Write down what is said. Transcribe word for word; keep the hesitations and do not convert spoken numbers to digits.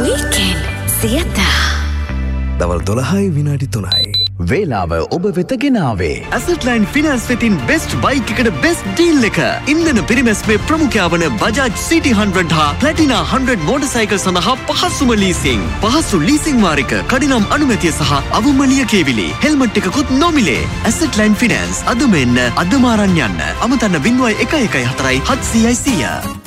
Weekend Sieta. දවල් දොළහයි විනාඩි තුනයි. වේලාව ඔබ වෙත ගෙනාවේ ඇසට්ලයින් ෆිනන්ස් වෙතින් බෙස්ට් බයික් එකට බෙස්ට් ඩීල් එක. ඉන්ධන පිරිමැස්මේ ප්‍රමුඛයා වන බජාජ් සිටි හන්ඩ්‍රඩ් හා ප්ලැටිනා හන්ඩ්‍රඩ් මෝටර්සයිකල් සඳහා පහසුම ලීසිං. පහසු ලීසිං වාරික කඩිනම් අනුමැතිය සහ අවම ලියකියවිලි. හෙල්මට් එකකුත් නොමිලේ. ඇසට්ලයින් ෆිනන්ස් අදම එන්න අදම අරන් යන්න. අමතන්න ලින්වය එක එකයි හතරයි හත්සියයි සීය.